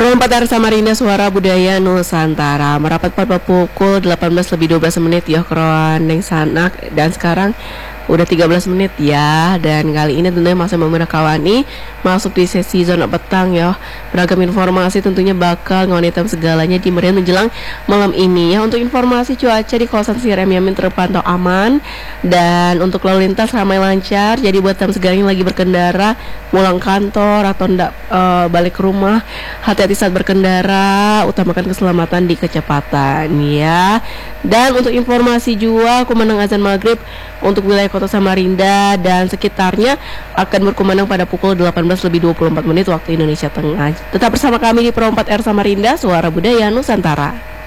Pro 4 R Samarinda Suara Budaya Nusantara merapat pada pukul 18:12 ya kroan neng sanak, dan sekarang udah 13 menit ya. Dan kali ini tentunya masih memerakawani masuk di sesi zona petang ya. Beragam informasi tentunya bakal ngonitam segalanya di meriam menjelang malam ini ya. Untuk informasi cuaca di kawasan Siram Yamin terpantau aman, dan untuk lalu lintas ramai lancar. Jadi buat tamu segala yang lagi berkendara pulang kantor atau ndak balik ke rumah, hati-hati saat berkendara, utamakan keselamatan di kecepatan ya. Dan untuk informasi juga kumandang azan maghrib untuk wilayah Kota Samarinda dan sekitarnya akan berkumandang pada pukul 18:24 waktu Indonesia Tengah. Tetap bersama kami di Pro 4 R Samarinda Suara Budaya Nusantara.